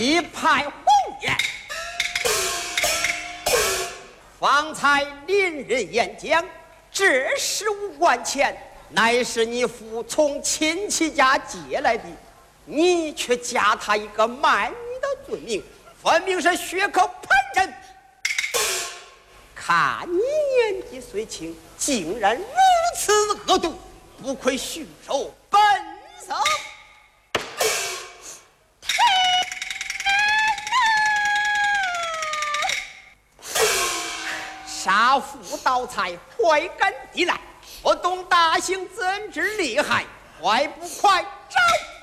一派胡言！方才邻人演讲，这15贯钱乃是你父从亲戚家借来的，你却加他一个卖女的罪名，分明是血口喷人。看你年纪虽轻，竟然如此恶毒，不愧驯兽本色。杀父盗财，坏干地来，不懂大刑怎知厉害，快不快找